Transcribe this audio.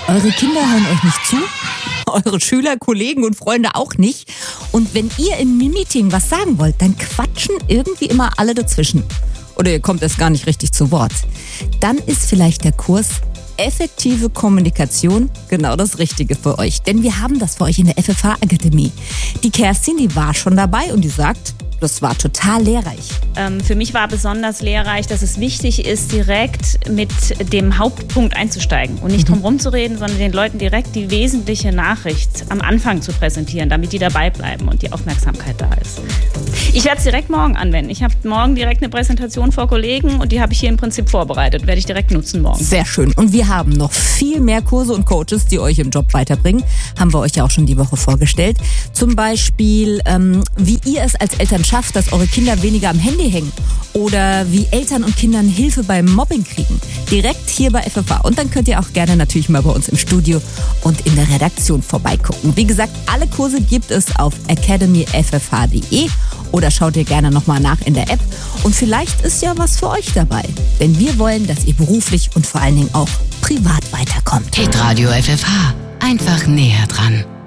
Eure Kinder hören euch nicht zu, eure Schüler, Kollegen und Freunde auch nicht. Und wenn ihr in einem Meeting was sagen wollt, dann quatschen irgendwie immer alle dazwischen. Oder ihr kommt erst gar nicht richtig zu Wort. Dann ist vielleicht der Kurs Effektive Kommunikation genau das Richtige für euch. Denn wir haben das für euch in der FFH-Akademie. Die Kerstin, die war schon dabei und die sagt, das war total lehrreich. Für mich war besonders lehrreich, dass es wichtig ist, direkt mit dem Hauptpunkt einzusteigen und nicht drum rumzureden, sondern den Leuten direkt die wesentliche Nachricht am Anfang zu präsentieren, damit die dabei bleiben und die Aufmerksamkeit da ist. Ich werde es direkt morgen anwenden. Ich habe morgen direkt eine Präsentation vor Kollegen und die habe ich hier im Prinzip vorbereitet. Werde ich direkt nutzen morgen. Sehr schön. Und wir haben noch viel mehr Kurse und Coaches, die euch im Job weiterbringen. Haben wir euch ja auch schon die Woche vorgestellt. Zum Beispiel, wie ihr es als Eltern schafft, dass eure Kinder weniger am Handy hängen. Oder wie Eltern und Kindern Hilfe beim Mobbing kriegen. Direkt hier bei FFH. Und dann könnt ihr auch gerne natürlich mal bei uns im Studio und in der Redaktion vorbeigucken. Wie gesagt, alle Kurse gibt es auf academyffh.de oder schaut ihr gerne nochmal nach in der App. Und vielleicht ist ja was für euch dabei. Denn wir wollen, dass ihr beruflich und vor allen Dingen auch privat weiterkommt. Hitradio FFH. Einfach näher dran.